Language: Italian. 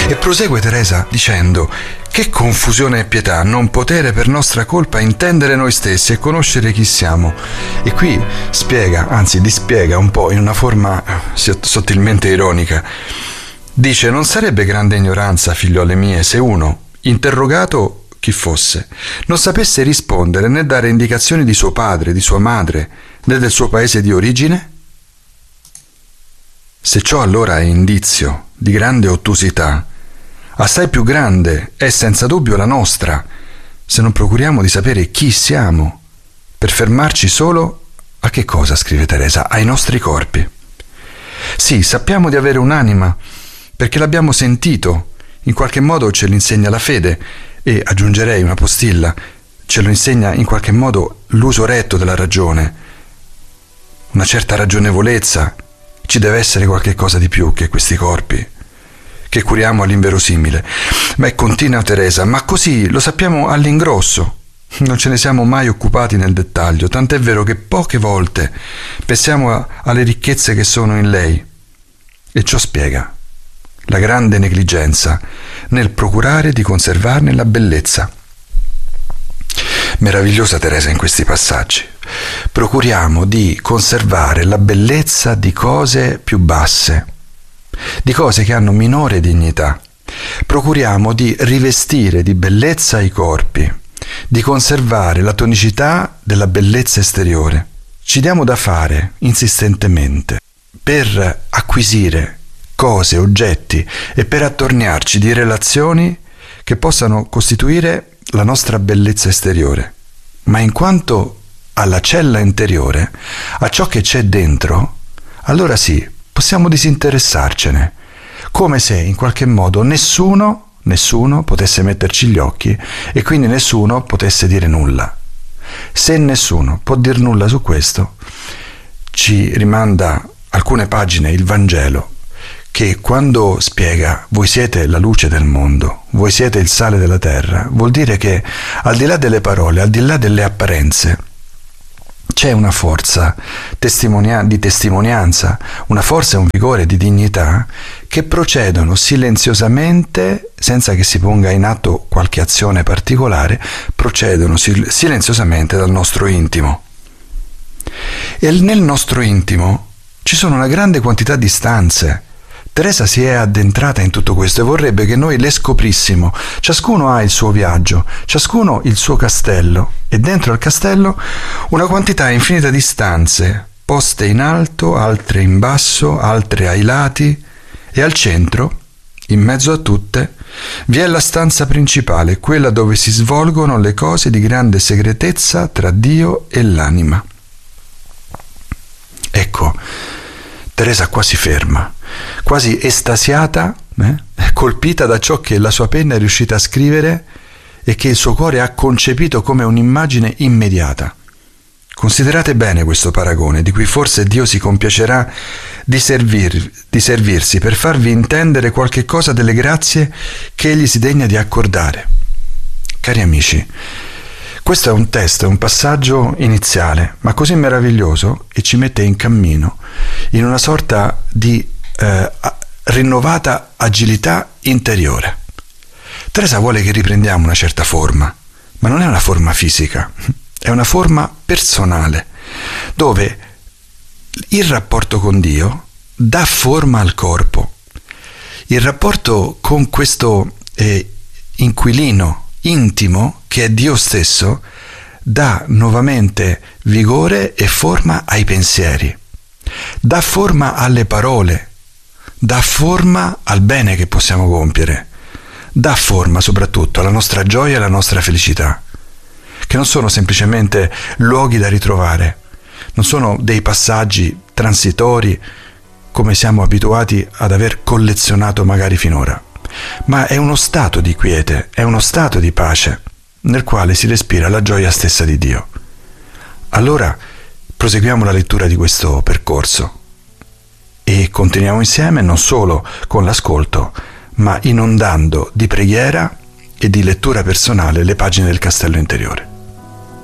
E prosegue Teresa dicendo: che confusione e pietà, non potere per nostra colpa intendere noi stessi e conoscere chi siamo. E qui spiega, anzi dispiega un po' in una forma sottilmente ironica. Dice: non sarebbe grande ignoranza, figliuole mie, se uno, interrogato chi fosse, non sapesse rispondere né dare indicazioni di suo padre, di sua madre, né del suo paese di origine? Se ciò allora è indizio di grande ottusità, assai più grande è senza dubbio la nostra, se non procuriamo di sapere chi siamo, per fermarci solo a che cosa, scrive Teresa? Ai nostri corpi. Sì, sappiamo di avere un'anima, perché l'abbiamo sentito, in qualche modo ce lo insegna la fede, e aggiungerei una postilla, ce lo insegna in qualche modo l'uso retto della ragione, una certa ragionevolezza. Ci deve essere qualche cosa di più che questi corpi, che curiamo all'inverosimile. Ma continua Teresa, ma così lo sappiamo all'ingrosso, non ce ne siamo mai occupati nel dettaglio, tant'è vero che poche volte pensiamo alle ricchezze che sono in lei. E ciò spiega la grande negligenza nel procurare di conservarne la bellezza. Meravigliosa Teresa in questi passaggi. Procuriamo di conservare la bellezza di cose più basse, di cose che hanno minore dignità. Procuriamo di rivestire di bellezza i corpi, di conservare la tonicità della bellezza esteriore. Ci diamo da fare insistentemente per acquisire cose, oggetti e per attorniarci di relazioni che possano costituire la nostra bellezza esteriore. Ma in quanto alla cella interiore, a ciò che c'è dentro, allora sì, possiamo disinteressarcene, come se in qualche modo nessuno potesse metterci gli occhi e quindi nessuno potesse dire nulla. Se nessuno può dir nulla su questo, ci rimanda alcune pagine il Vangelo, che quando spiega voi siete la luce del mondo, voi siete il sale della terra, vuol dire che al di là delle parole, al di là delle apparenze, c'è una forza di testimonianza, una forza e un vigore di dignità che procedono silenziosamente, senza che si ponga in atto qualche azione particolare, procedono silenziosamente dal nostro intimo. E nel nostro intimo ci sono una grande quantità di stanze. Teresa si è addentrata in tutto questo e vorrebbe che noi le scoprissimo. Ciascuno ha il suo viaggio, ciascuno il suo castello, e dentro al castello una quantità infinita di stanze, poste in alto, altre in basso, altre ai lati, e al centro, in mezzo a tutte, vi è la stanza principale, quella dove si svolgono le cose di grande segretezza tra Dio e l'anima. Ecco, Teresa qua si ferma, quasi estasiata, colpita da ciò che la sua penna è riuscita a scrivere e che il suo cuore ha concepito come un'immagine immediata. Considerate bene questo paragone, di cui forse Dio si compiacerà di servirsi per farvi intendere qualche cosa delle grazie che Egli si degna di accordare. Cari amici, questo è un testo, è un passaggio iniziale, ma così meraviglioso che ci mette in cammino in una sorta di rinnovata agilità interiore. Teresa vuole che riprendiamo una certa forma, ma non è una forma fisica, è una forma personale, dove il rapporto con Dio dà forma al corpo. Il rapporto con questo inquilino intimo, che è Dio stesso, dà nuovamente vigore e forma ai pensieri, dà forma alle parole, dà forma al bene che possiamo compiere, dà forma soprattutto alla nostra gioia e alla nostra felicità, che non sono semplicemente luoghi da ritrovare, non sono dei passaggi transitori come siamo abituati ad aver collezionato magari finora, ma è uno stato di quiete, è uno stato di pace nel quale si respira la gioia stessa di Dio. Allora proseguiamo la lettura di questo percorso e continuiamo insieme non solo con l'ascolto, ma inondando di preghiera e di lettura personale le pagine del Castello Interiore.